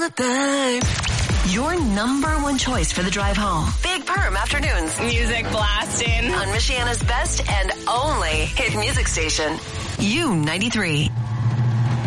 the time. Your number one choice for the drive home. Big Perm Afternoons. Music blasting. On Michiana's best and only hit music station. U93.